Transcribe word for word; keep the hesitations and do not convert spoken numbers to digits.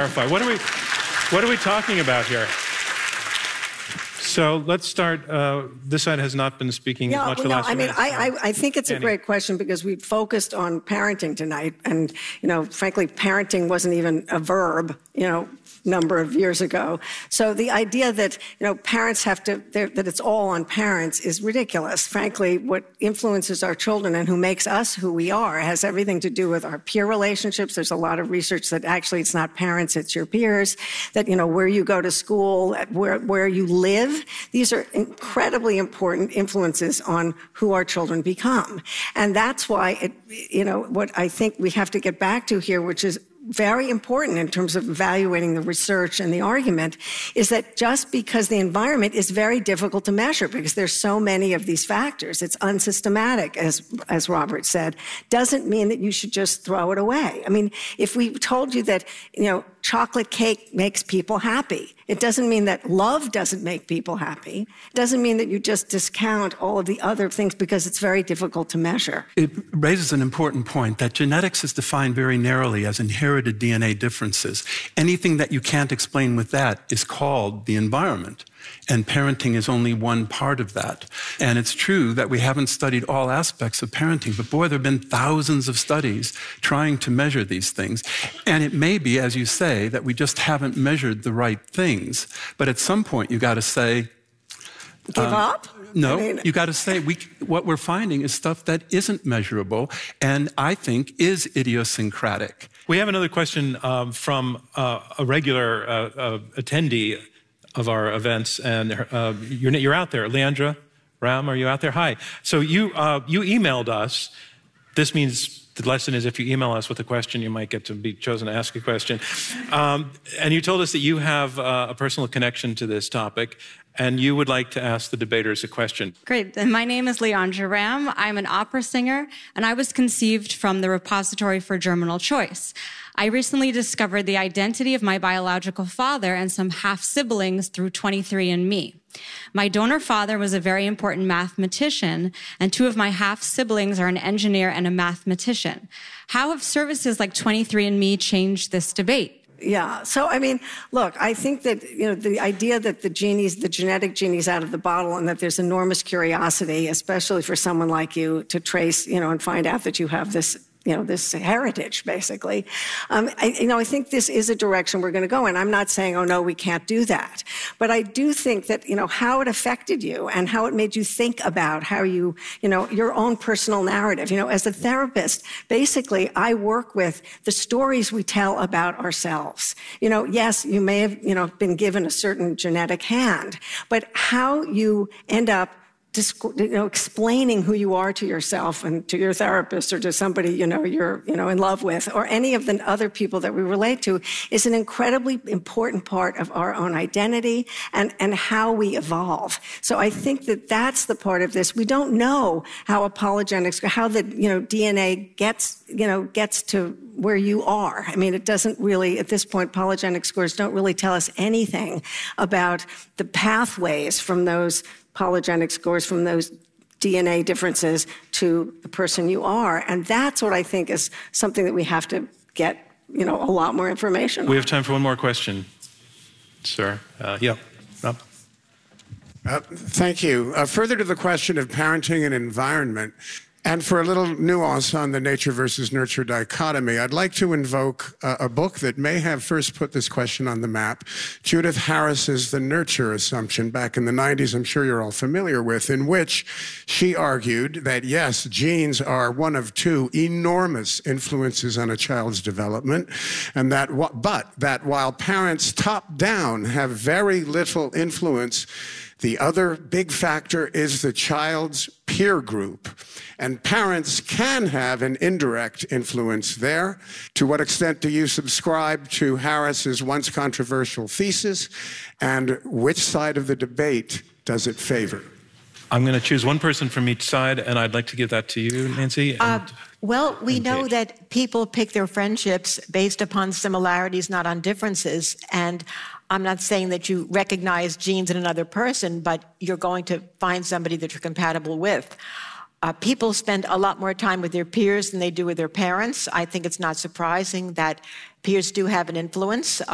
clarify. What are we, what are we talking about here? So let's start. Uh, this side has not been speaking yeah, as much well, for the no, last I few mean, minutes. I, I, I think it's Annie. a great question because we focused on parenting tonight. And, you know, frankly, parenting wasn't even a verb, you know, number of years ago. So the idea that, you know, parents have to, that it's all on parents is ridiculous. Frankly, what influences our children and who makes us who we are has everything to do with our peer relationships. There's a lot of research that actually it's not parents, it's your peers, that, you know, where you go to school, where, where you live. These are incredibly important influences on who our children become. And that's why, it, you know, what I think we have to get back to here, which is very important in terms of evaluating the research and the argument, is that just because the environment is very difficult to measure because there's so many of these factors, it's unsystematic, as as Robert said, doesn't mean that you should just throw it away. I mean, if we told you that, you know, chocolate cake makes people happy, it doesn't mean that love doesn't make people happy. It doesn't mean that you just discount all of the other things because it's very difficult to measure. It raises an important point that genetics is defined very narrowly as inherited D N A differences. Anything that you can't explain with that is called the environment. And parenting is only one part of that. And it's true that we haven't studied all aspects of parenting, but boy, there have been thousands of studies trying to measure these things. And it may be, as you say, that we just haven't measured the right things. But at some point, you got to say, Give um, up? No, I mean, you got to say we, what we're finding is stuff that isn't measurable and I think is idiosyncratic. We have another question um, from uh, a regular uh, uh, attendee of our events, and uh, you're, you're out there. Leandra Ram, are you out there? Hi. So you, uh, you emailed us. This means the lesson is if you email us with a question, you might get to be chosen to ask a question. Um, and you told us that you have uh, a personal connection to this topic, and you would like to ask the debaters a question. Great. And my name is Leandra Ram. I'm an opera singer, and I was conceived from the Repository for Germinal Choice. I recently discovered the identity of my biological father and some half-siblings through twenty-three and me. My donor father was a very important mathematician, and two of my half-siblings are an engineer and a mathematician. How have services like twenty-three and me changed this debate? Yeah. So, I mean, look, I think that, you know, the idea that the genie's, the genetic genie's out of the bottle and that there's enormous curiosity, especially for someone like you, to trace, you know, and find out that you have this, you know, this heritage, basically. Um, I, you know, I think this is a direction we're going to go in. I'm not saying, oh, no, we can't do that. But I do think that, you know, how it affected you and how it made you think about how you, you know, your own personal narrative. You know, as a therapist, basically, I work with the stories we tell about ourselves. You know, yes, you may have, you know, been given a certain genetic hand, but how you end up you know, explaining who you are to yourself and to your therapist or to somebody, you know, you're, you know, in love with, or any of the other people that we relate to, is an incredibly important part of our own identity and, and how we evolve. So I think that that's the part of this. We don't know how apologetics, how the, you know, D N A gets, you know, gets to where you are. I mean, it doesn't really, at this point, polygenic scores don't really tell us anything about the pathways from those polygenic scores, from those D N A differences to the person you are. And that's what I think is something that we have to get, you know, a lot more information on. We have time for one more question, sir. Uh, yeah, Rob. Uh, thank you. Uh, further to the question of parenting and environment, and for a little nuance on the nature versus nurture dichotomy, I'd like to invoke uh, a book that may have first put this question on the map, Judith Harris's The Nurture Assumption back in the nineties, I'm sure you're all familiar with, in which she argued that, yes, genes are one of two enormous influences on a child's development, and that, but that while parents top-down have very little influence, the other big factor is the child's peer group. And parents can have an indirect influence there. To what extent do you subscribe to Harris's once controversial thesis? And which side of the debate does it favor? I'm going to choose one person from each side, and I'd like to give that to you, Nancy. And, uh, well, we and know Kate. that people pick their friendships based upon similarities, not on differences. And I'm not saying that you recognize genes in another person, but you're going to find somebody that you're compatible with. Uh, people spend a lot more time with their peers than they do with their parents. I think it's not surprising that peers do have an influence.